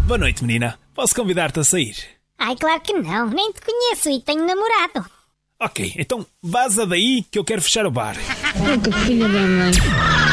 Boa noite, menina. Posso convidar-te a sair? Ai, claro que não. Nem te conheço e tenho namorado. Ok, então vaza daí que eu quero fechar o bar. Que filha da mãe.